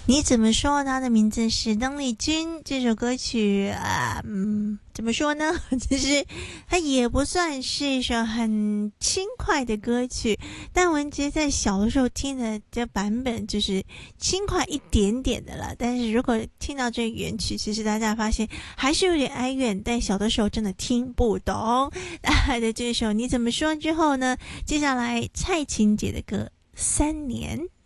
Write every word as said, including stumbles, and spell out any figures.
你怎么说？他的名字是邓丽君。这首歌曲啊，嗯，怎么说呢？其实它也不算是一首很轻快的歌曲，但文杰在小的时候听的这版本就是轻快一点点的了。但是如果听到这原曲，其实大家发现还是有点哀怨，但小的时候真的听不懂。啊，的这首你怎么说之后呢？接下来蔡琴姐的歌《三年》。